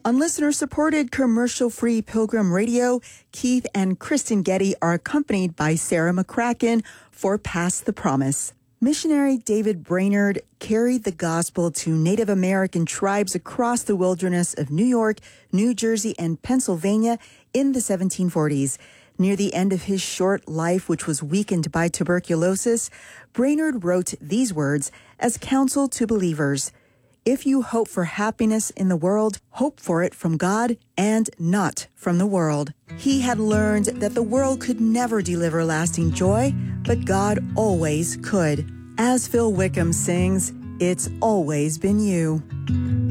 On listener-supported commercial-free Pilgrim Radio, Keith and Kristen Getty are accompanied by Sarah McCracken for Pass the Promise. Missionary David Brainerd carried the gospel to Native American tribes across the wilderness of New York, New Jersey, and Pennsylvania in the 1740s. Near the end of his short life, which was weakened by tuberculosis, Brainerd wrote these words as counsel to believers: "If you hope for happiness in the world, hope for it from God and not from the world." He had learned that the world could never deliver lasting joy, but God always could. As Phil Wickham sings, "It's always been you."